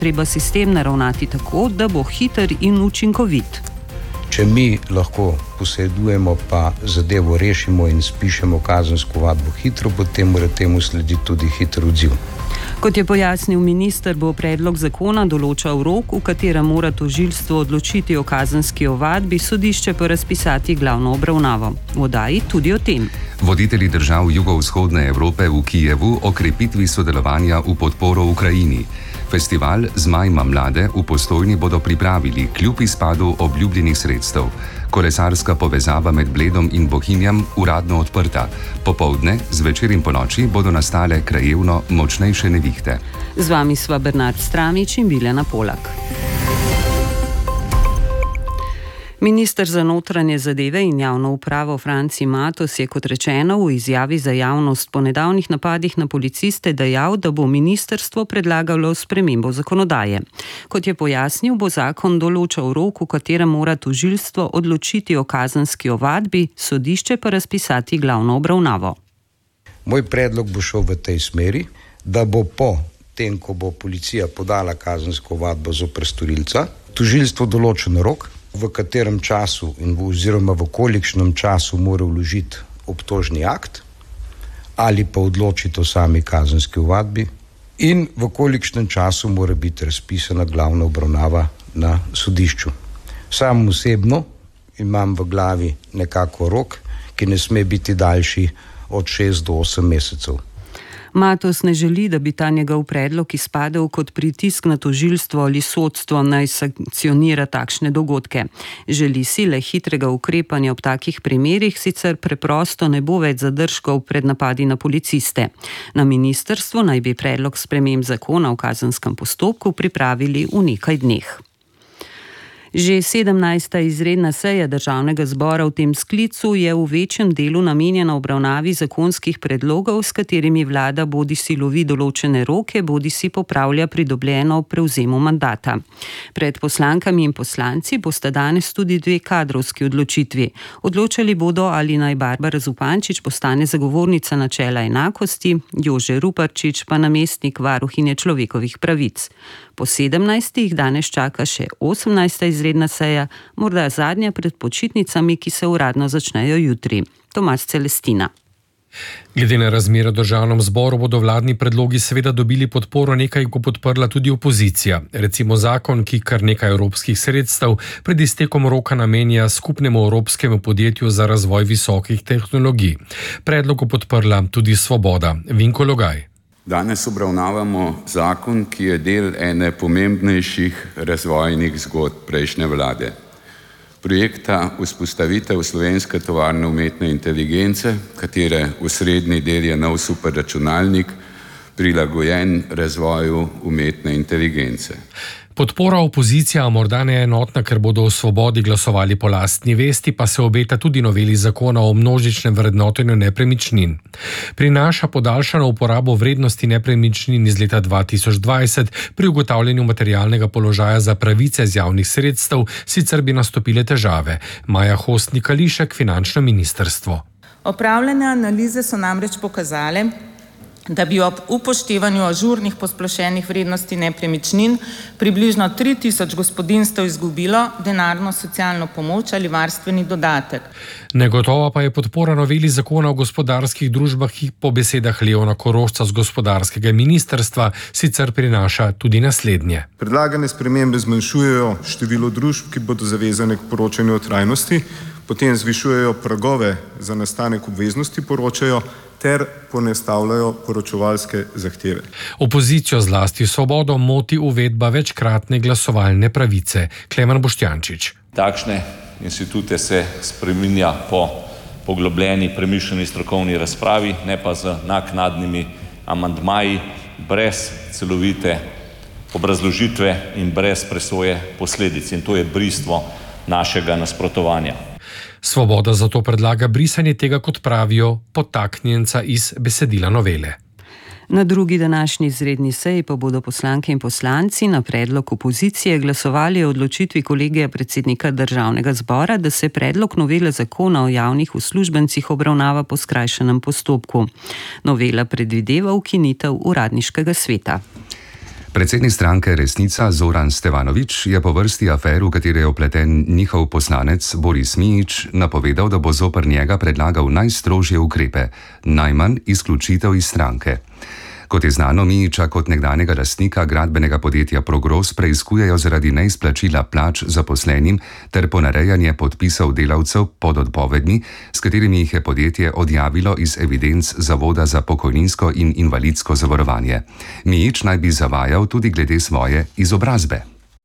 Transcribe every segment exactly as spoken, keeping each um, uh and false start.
Treba sistem naravnati tako, da bo hiter in učinkovit. Če mi lahko posredujemo, pa zadevo rešimo in spišemo kazensko ovadbo hitro, potem mora temu slediti tudi hiter odziv. Kot je pojasnil minister, bo predlog zakona določal rok, v katerem mora tožilstvo odločiti o kazenski ovadbi, sodišče pa razpisati glavno obravnavo. V oddaji tudi o tem. Voditelji držav jugovzhodne Evrope v Kijevu o krepitvi sodelovanja v podporo Ukrajini. Festival Zmajma mlade v Postojni bodo pripravili kljub izpadu obljubljenih sredstev. Kolesarska povezava med Bledom in Bohinjem uradno odprta. Popoldne, zvečer in ponoči bodo nastale krajevno močnejše nevihte. Z vami sva Bernard Stramič in Biljana Polak. Minister za notranje zadeve in javno upravo Franci Matos je, kot rečeno, v izjavi za javnost po nedavnih napadih na policiste dejal, da bo ministrstvo predlagalo spremembo zakonodaje. Kot je pojasnil, bo zakon določal rok, v katerem mora tožilstvo odločiti o kazenski ovadbi, sodišče pa razpisati glavno obravnavo. Moj predlog bo šel v tej smeri, da bo po tem, ko bo policija podala kazensko ovadbo zoper storilca, tožilstvo določen rok, v katerem času in v, oziroma v kolikšnem času mora vložiti obtožni akt ali pa odločiti o sami kazenski ovadbi in v kolikšnem času mora biti razpisana glavna obravnava na sodišču. Sam osebno imam v glavi nekako rok, ki ne sme biti daljši od šest do osem mesecev. Matos ne želi, da bi ta njegov predlog izpadel kot pritisk na tožilstvo ali sodstvo naj sankcionira takšne dogodke. Želi si le hitrega ukrepanja ob takih primerih, sicer preprosto ne bo več zadržkov pred napadi na policiste. Na ministrstvu naj bi predlog sprememb zakona v kazenskem postopku pripravili v nekaj dneh. Že sedemnajsta izredna seja Državnega zbora v tem sklicu je v večjem delu namenjena obravnavi zakonskih predlogov, s katerimi vlada bodisi lovi določene roke, bodisi popravlja pridobljeno prevzemu mandata. Pred poslankami in poslanci bosta danes tudi dve kadrovski odločitvi. Odločali bodo, ali naj Barbara Zupančič postane zagovornica načela enakosti, Jože Ruparčič pa namestnik varuhinje človekovih pravic. Po sedemnajstih danes čaka še osemnajsta izredna seja, morda zadnja pred počitnicami, ki se uradno začnejo jutri. Tomaž Celestina. Glede na razmere v Državnem zboru bodo vladni predlogi seveda dobili podporo, nekaj ko podprla tudi opozicija. Recimo zakon, ki kar nekaj evropskih sredstev pred iztekom roka namenja skupnemu evropskemu podjetju za razvoj visokih tehnologij. Predlog podprla tudi Svoboda. Vinko Logaj. Danes obravnavamo zakon, ki je del ene pomembnejših razvojnih zgodb prejšnje vlade. Projekta vzpostavitev slovenske tovarne umetne inteligence, katere osrednji del je nov superračunalnik, prilagojen razvoju umetne inteligence. Podpora opozicija morda ne enotna, ker bodo v Svobodi glasovali po lastni vesti, pa se obeta tudi noveli zakona o množičnem vrednotenju nepremičnin. Prinaša podaljšano uporabo vrednosti nepremičnin iz leta dva tisoč dvajset pri ugotavljanju materialnega položaja za pravice z javnih sredstev, sicer bi nastopile težave. Maja Hostnik-Kališek, finančno ministrstvo. Opravljene analize so namreč pokazale, da bi ob upoštevanju ažurnih posplošenih vrednosti nepremičnin približno tri tisoč gospodinjstev izgubilo denarno socialno pomoč ali varstveni dodatek. Negotova pa je podpora noveli zakona o gospodarskih družbah, ki po besedah Leona Korošca z gospodarskega ministrstva sicer prinaša tudi naslednje. Predlagane spremembe zmanjšujejo število družb, ki bodo zavezane k poročanju o trajnosti, potem zvišujejo pragove za nastanek obveznosti poročajo ter poenostavljajo poročevalske zahteve. Opozicijo, zlasti Svobodo, moti uvedba večkratne glasovalne pravice. Klemen Boštjančič. Takšne institute se spreminja po poglobljeni, premišljeni strokovni razpravi, ne pa z naknadnimi amandmaji, brez celovite obrazložitve in brez presoje posledic. In to je bistvo našega nasprotovanja. Svoboda zato predlaga brisanje tega, kot pravijo, podtaknjenca iz besedila novele. Na drugi današnji izredni seji pa bodo poslanke in poslanci na predlog opozicije glasovali o odločitvi kolegija predsednika Državnega zbora, da se predlog novele zakona o javnih uslužbencih obravnava po skrajšanem postopku. Novela predvideva ukinitev uradniškega sveta. Predsednik stranke Resnica Zoran Stevanović je po vrsti afer, v katere je vpleten njihov poslanec Boris Mijić, napovedal, da bo zoper njega predlagal najstrožje ukrepe, najmanj izključitev iz stranke. Kot je znano, Mijića kot nekdanjega lastnika gradbenega podjetja Progros preiskujejo zaradi neizplačila plač zaposlenim ter ponarejanje podpisov delavcev pod odpovedmi, s katerimi jih je podjetje odjavilo iz evidenc Zavoda za pokojninsko in invalidsko zavarovanje. Mijić naj bi zavajal tudi glede svoje izobrazbe.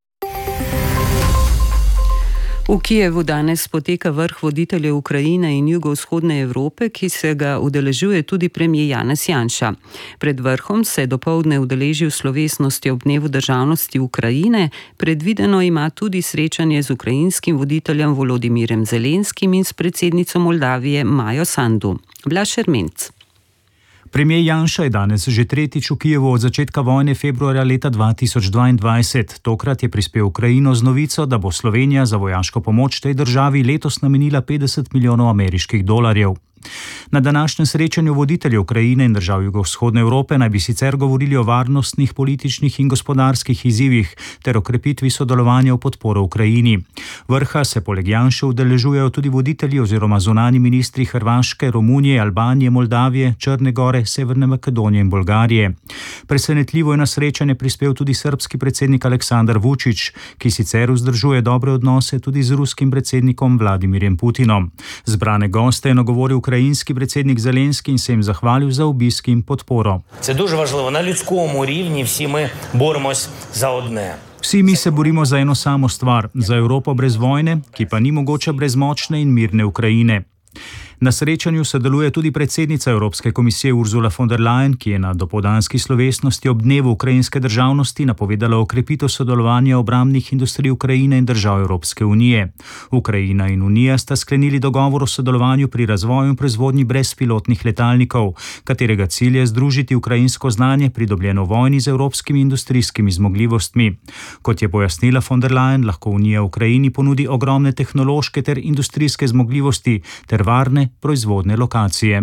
V Kijevu danes poteka vrh voditeljev Ukrajine in jugovzhodne Evrope, ki se ga udeležuje tudi premijer Janez Janša. Pred vrhom se je dopoldne udeležil slovesnosti ob dnevu državnosti Ukrajine, predvideno ima tudi srečanje z ukrajinskim voditeljem Volodimirjem Zelenskim in s predsednico Moldavije Majo Sandu. Blaž Ermenc. Premijer Janša je danes že tretjič v Kijevu od začetka vojne februarja leta dva tisoč dvaindvajset. Tokrat je prispel Ukrajino z novico, da bo Slovenija za vojaško pomoč tej državi letos namenila petdeset milijonov ameriških dolarjev. Na današnjem srečanju voditeljev Ukrajine in držav jugovzhodne Evrope naj bi sicer govorili o varnostnih, političnih in gospodarskih izzivih ter okrepitvi sodelovanja v podporo Ukrajini. Vrha se poleg Janše udeležujejo tudi voditelji oziroma zunanji ministri Hrvaške, Romunije, Albanije, Moldavije, Črne Gore, Severne Makedonije in Bolgarije. Presenetljivo je na srečanje prispel tudi srbski predsednik Aleksandar Vučić, ki sicer vzdržuje dobre odnose tudi z ruskim predsednikom Vladimirjem Putinom. Zbrane goste je nagovoril ukrajinski predsednik Zelenski in se jim zahvalil za obisk in podporo. Це дуже важливо. На людському рівні всі ми боремось за одне. Vsi mi se borimo za eno samo stvar, za Evropo brez vojne, ki pa ni mogoča brez močne in mirne Ukrajine. Na srečanju sodeluje tudi predsednica Evropske komisije Ursula von der Leyen, ki je na dopoldanski slovesnosti ob dnevu ukrajinske državnosti napovedala okrepitev sodelovanja obrambnih industrij Ukrajine in držav Evropske unije. Ukrajina in Unija sta sklenili dogovor o sodelovanju pri razvoju in proizvodnji brezpilotnih letalnikov, katerega cilj je združiti ukrajinsko znanje pridobljeno v vojni z evropskimi industrijskimi zmogljivostmi. Kot je pojasnila von der Leyen, lahko Unija Ukrajini ponudi ogromne tehnološke ter industrijske zmogljivosti ter varne proizvodne lokacije.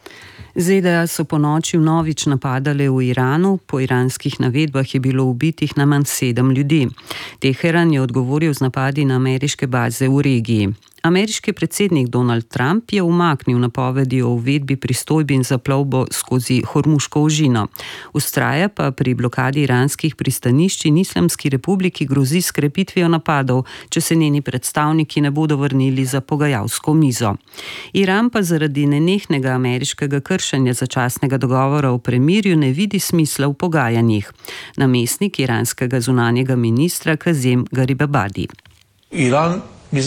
ZDA so po noči vnovič napadale v Iranu, po iranskih navedbah je bilo ubitih najmanj sedem ljudi. Teheran je odgovoril z napadi na ameriške baze v regiji. Ameriški predsednik Donald Trump je umaknil napovedi o uvedbi pristojbin za plovbo skozi Hormuško ožino. Vztraja pa pri blokadi iranskih pristanišč in Islamski republiki grozi s krepitvijo napadov, če se njeni predstavniki ne bodo vrnili za pogajalsko mizo. Iran pa zaradi nenehnega ameriškega kršenja začasnega dogovora o premirju ne vidi smisla v pogajanjih. Namestnik iranskega zunanjega ministra Kazem Garibabadi. Iran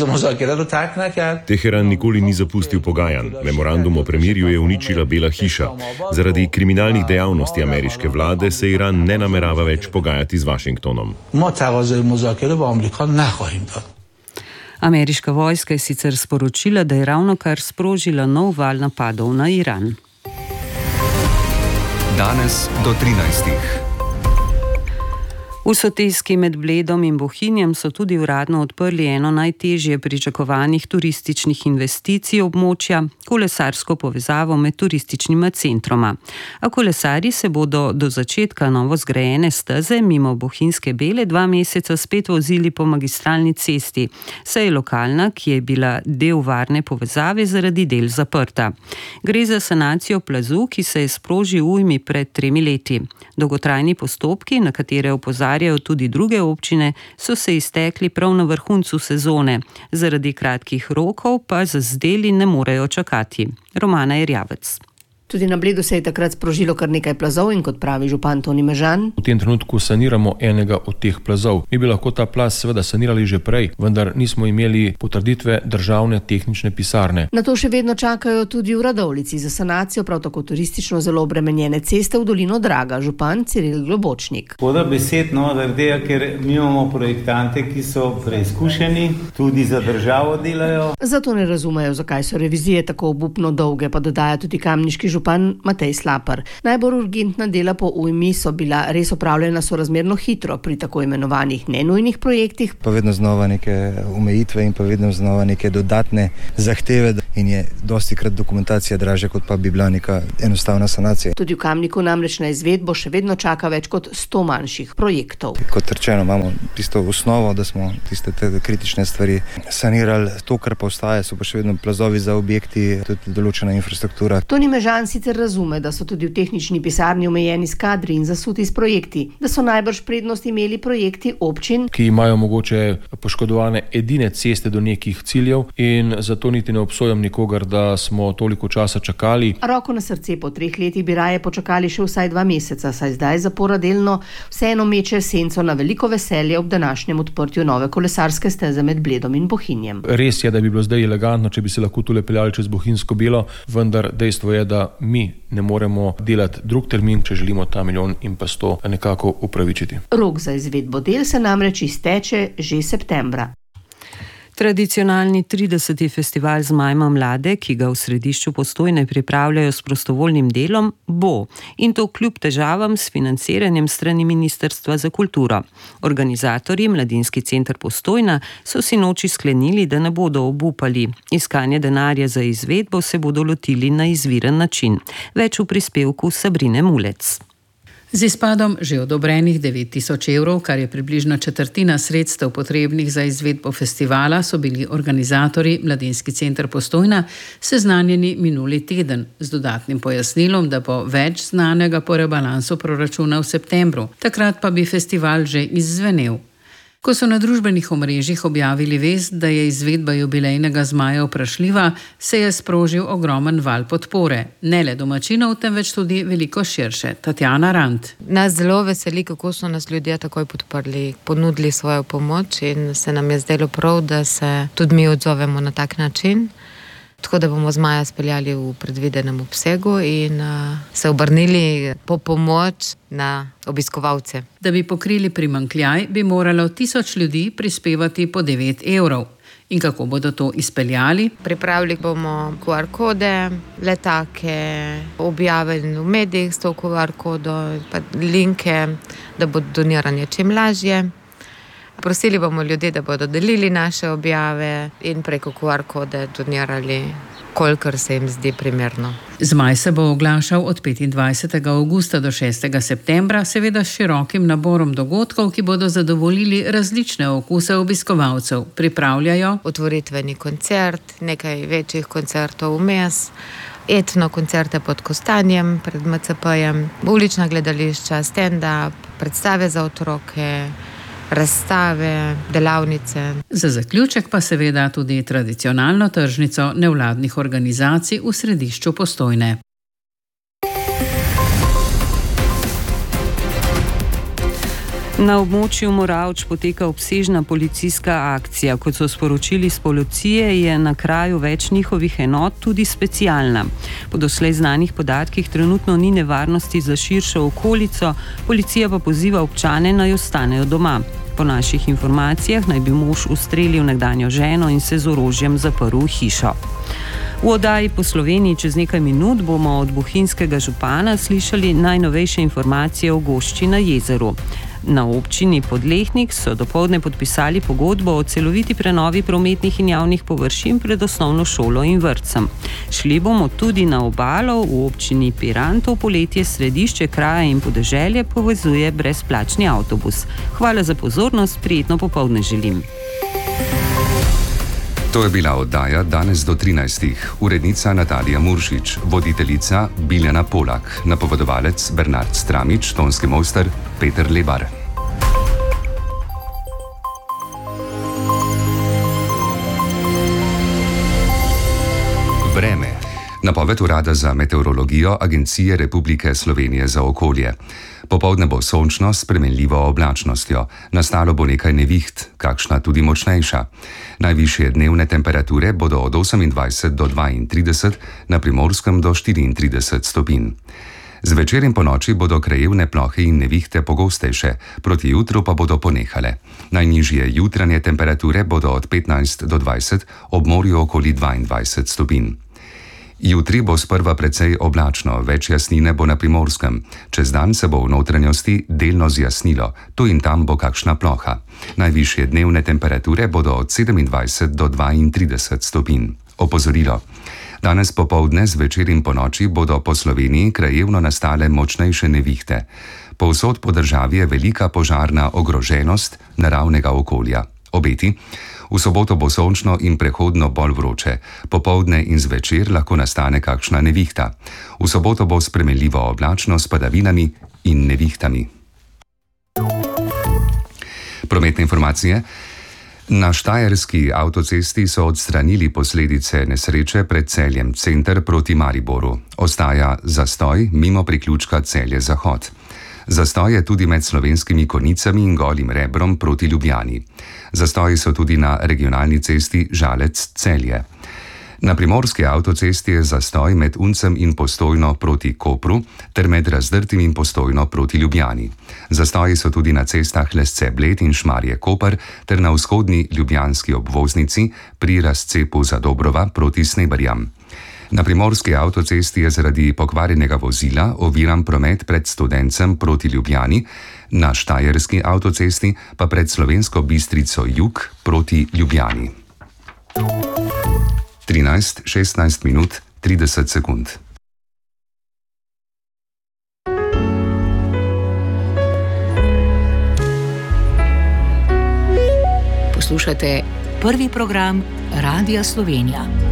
Teheran nikoli ni zapustil pogajanj. Memorandum o premirju je uničila Bela hiša. Zaradi kriminalnih dejavnosti ameriške vlade se Iran ne namerava več pogajati z Washingtonom. Ameriška vojska je sicer sporočila, da je ravnokar sprožila nov val napadov na Iran. Danes do trinajstih. V soteski med Bledom in Bohinjem so tudi uradno odprli eno najtežje pričakovanih turističnih investicij območja, kolesarsko povezavo med turističnima centroma. A kolesarji se bodo do začetka novo zgrajene steze mimo Bohinjske Bele dva meseca spet vozili po magistralni cesti, saj je lokalna, ki je bila del varne povezave, zaradi del zaprta. Gre za sanacijo plazu, ki se je sprožil v ujmi pred tremi leti. Dolgotrajni postopki, na katere opozarjajo tudi druge občine, so se iztekli prav na vrhuncu sezone. Zaradi kratkih rokov pa za zdeli ne morejo čakati. Romana Erjavec. Tudi na Bledu se je takrat sprožilo kar nekaj plazov in kot pravi župan Toni Mežan. V tem trenutku saniramo enega od teh plazov. Mi bi lahko ta plaz seveda sanirali že prej, vendar nismo imeli potrditve državne tehnične pisarne. Na to še vedno čakajo tudi v Radovljici za sanacijo prav tako turistično zelo obremenjene ceste v dolino Draga, župan Ciril Globočnik. Poda besed, no, zaradi tega, ker mi imamo projektante, ki so preizkušeni, tudi za državo delajo. Zato ne razumejo, zakaj so revizije tako obupno dolge, pa dodaja tudi kamniški župan Matej Slapar. Najbolj urgentna dela po ujmi so bila res opravljena sorazmerno hitro pri tako imenovanih nenujnih projektih. Pa vedno znova neke omejitve in pa vedno znova neke dodatne zahteve. in je dosti krat dokumentacija dražja, kot pa bi bila neka enostavna sanacija. Tudi v Kamniku namreč na izvedbo še vedno čaka več kot sto manjših projektov. Kot rečeno, imamo tisto osnovo, da smo tiste te kritične stvari sanirali. To, kar pa ostaje, so pa še vedno plazovi za objekti, tudi določena infrastruktura. Toni Mežan sicer razume, da so tudi v tehnični pisarni omejeni s kadri in zasuti s projekti, da so najbrž prednost imeli projekti občin, ki imajo mogoče poškodovane edine ceste do nekih ciljev, in zato niti ne obsojam nikogar, da smo toliko časa čakali. Roko na srce, po treh letih bi raje počakali še vsaj dva meseca, saj zdaj zapora delno vseeno meče senco na veliko veselje ob današnjem odprtju nove kolesarske steze med Bledom in Bohinjem. Res je, da bi bilo zdaj elegantno, če bi se lahko tule peljali čez Bohinjsko Belo, vendar dejstvo je, da mi ne moremo delati drug termin, če želimo ta milijon in pa sto nekako upravičiti. Rok za izvedbo del se namreč izteče že septembra. Tradicionalni trideseti festival Zmajma mlade, ki ga v središču Postojne pripravljajo s prostovoljnim delom, bo, in to kljub težavam s financiranjem strani Ministrstva za kulturo. Organizatorji, Mladinski center Postojna, so si noči sklenili, da ne bodo obupali. Iskanje denarja za izvedbo se bodo lotili na izviren način. Več v prispevku Sabrine Mulec. Z izpadom že odobrenih devet tisoč evrov, kar je približno četrtina sredstev potrebnih za izvedbo festivala, so bili organizatorji Mladinski center Postojna seznanjeni minuli teden z dodatnim pojasnilom, da bo več znanega po rebalansu proračuna v septembru. Takrat pa bi festival že izzvenel. Ko so na družbenih omrežjih objavili vest, da je izvedba jubilejnega Zmaja vprašljiva, se je sprožil ogromen val podpore. Ne le domačinov, temveč tudi veliko širše. Tatjana Rant. Nas zelo veseli, kako so nas ljudje takoj podprli, ponudili svojo pomoč in se nam je zdelo prav, da se tudi mi odzovemo na tak način. Tako da bomo Zmaja speljali v predvidenem obsegu in uh, se obrnili po pomoč na obiskovalce. Da bi pokrili primanjkljaj, bi moralo tisoč ljudi prispevati po devet evrov. In kako bodo to izpeljali? Pripravili bomo Q R kode, letake, objavili v medijih s to Q R kodo, pa linke, da bo doniranje čim lažje. Prosili bomo ljudi, da bodo delili naše objave in preko Q R kode donirali, kolikor se jim zdi primerno. Zmaj se bo oglašal od petindvajsetega avgusta do šestega septembra, seveda s širokim naborom dogodkov, ki bodo zadovoljili različne okuse obiskovalcev. Pripravljajo otvoritveni koncert, nekaj večjih koncertov vmes, etno koncerte pod Kostanjem pred M C P-jem, ulična gledališča, stand-up, predstave za otroke, razstave, delavnice. Za zaključek pa seveda tudi tradicionalno tržnico nevladnih organizacij v središču Postojne. Na območju Moravč poteka obsežna policijska akcija. Kot so sporočili s policije, je na kraju več njihovih enot, tudi specialna. Po doslej znanih podatkih trenutno ni nevarnosti za širšo okolico, policija pa poziva občane, naj ostanejo doma. Po naših informacijah naj bi mož ustrelil nekdanjo ženo in se z orožjem zaprl v hišo. V oddaji Po Sloveniji čez nekaj minut bomo od bohinjskega župana slišali najnovejše informacije o gošči na jezeru. Na občini Podlehnik so dopoldne podpisali pogodbo o celoviti prenovi prometnih in javnih površin pred osnovno šolo in vrtcem. Šli bomo tudi na obalo. V občini Piran to poletje središče kraja in podeželje povezuje brezplačni avtobus. Hvala za pozornost, prijetno popoldne želim. To je bila oddaja danes do trinajstih. Urednica Natalija Muršič, voditeljica Biljana Polak, napovedovalec Bernard Stramič, tonski mojster Peter Lebar. Vreme. Napoved Urada za meteorologijo Agencije Republike Slovenije za okolje. Popoldne bo sončno s spremenljivo oblačnostjo. Nastalo bo nekaj neviht, kakšna tudi močnejša. Najvišje dnevne temperature bodo od osemindvajset do dvaintrideset, na Primorskem do štiriintrideset stopinj. Zvečer in ponoči bodo krajevne plohe in nevihte pogostejše, proti jutru pa bodo ponehale. Najnižje jutranje temperature bodo od petnajst do dvajset, ob morju okoli dvaindvajset stopinj. Jutri bo sprva precej oblačno, več jasnine bo na Primorskem. Čez dan se bo v notranjosti delno zjasnilo, tu in tam bo kakšna ploha. Najvišje dnevne temperature bodo od sedemindvajset do dvaintrideset stopinj. Opozorilo. Danes popoldne, zvečer in ponoči bodo po Sloveniji krajevno nastale močnejše nevihte. Povsod po državi je velika požarna ogroženost naravnega okolja. Obeti. V soboto bo sončno in prehodno bolj vroče. Popoldne in zvečer lahko nastane kakšna nevihta. V soboto bo spremenljivo oblačno s padavinami in nevihtami. Prometne informacije. Na štajerski avtocesti so odstranili posledice nesreče pred Celjem, center proti Mariboru. Ostaja zastoj mimo priključka Celje-Zahod. Zastoj je tudi med Slovenskimi Konjicami in Golim Rebrom proti Ljubljani. Zastoji so tudi na regionalni cesti Žalec-Celje. Na primorski avtocesti je zastoj med Uncem in Postojno proti Kopru ter med Razdrtim in Postojno proti Ljubljani. Zastoji so tudi na cestah Lesce-Bled in Šmarje-Koper ter na vzhodni ljubljanski obvoznici pri razcepu Zadobrova proti Sneberjam. Na primorski avtocesti je zaradi pokvarjenega vozila oviran promet pred Studencem proti Ljubljani, na štajerski avtocesti pa pred Slovensko Bistrico jug proti Ljubljani. trinajst šestnajst minut trideset sekund. Poslušate prvi program Radia Slovenija.